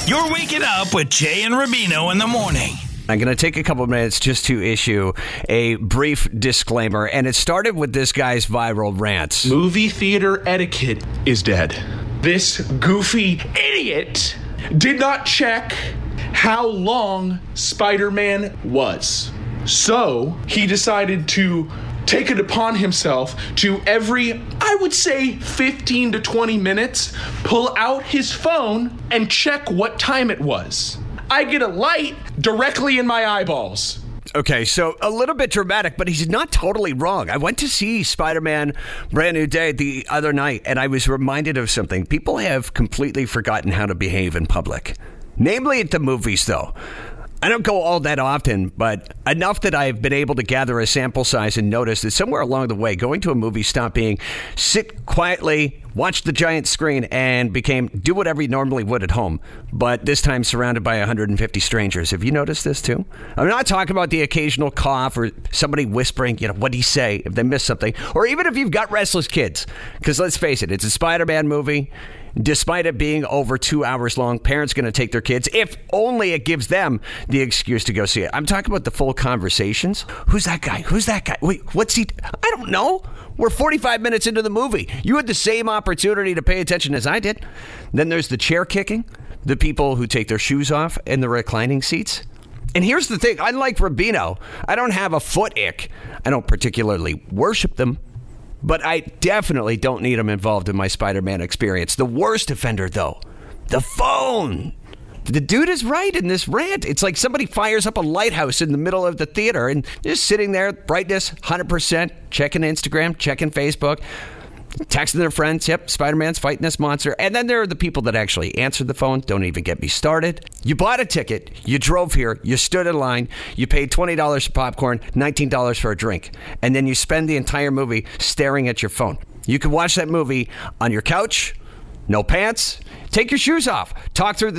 You're waking up with Jay and Rubino in the morning. I'm going to take a couple of minutes just to issue a brief disclaimer, and it started with this guy's viral rant. Movie theater etiquette is dead. This goofy idiot did not check how long Spider-Man was. So he decided to take it upon himself to every, I would say, 15 to 20 minutes, pull out his phone and check what time it was. I get a light directly in my eyeballs. Okay, so a little bit dramatic, but he's not totally wrong. I went to see Spider-Man Brand New Day the other night, and I was reminded of something. People have completely forgotten how to behave in public, namely at the movies, though. I don't go all that often, but enough that I've been able to gather a sample size and notice that somewhere along the way, going to a movie stopped being sit quietly, watch the giant screen, and became do whatever you normally would at home, but this time surrounded by 150 strangers. Have you noticed this too? I'm not talking about the occasional cough or somebody whispering, what'd he say if they missed something, or even if you've got restless kids, because let's face it, it's a Spider-Man movie. Despite it being over 2 hours long, parents going to take their kids, if only it gives them the excuse to go see it. I'm talking about the full conversations. Who's that guy? Who's that guy? Wait, what's he? I don't know. We're 45 minutes into the movie. You had the same opportunity to pay attention as I did. Then there's the chair kicking, the people who take their shoes off in the reclining seats. And here's the thing. Unlike Rubino, I don't have a foot ick. I don't particularly worship them. But I definitely don't need him involved in my Spider-Man experience. The worst offender, though, the phone. The dude is right in this rant. It's like somebody fires up a lighthouse in the middle of the theater and just sitting there, brightness 100%, checking Instagram, checking Facebook, texting their friends, yep, Spider-Man's fighting this monster. And then there are the people that actually answered the phone. Don't even get me started. You bought a ticket. You drove here. You stood in line. You paid $20 for popcorn, $19 for a drink. And then you spend the entire movie staring at your phone. You can watch that movie on your couch, no pants, take your shoes off, talk through the